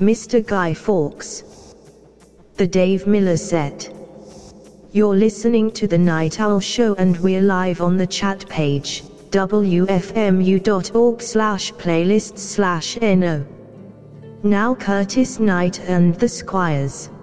Mr. Guy Fawkes. The Dave Miller Set. You're listening to The Night Owl Show and we're live on the chat page, wfmu.org/playlists/no. Now Curtis Knight and the Squires.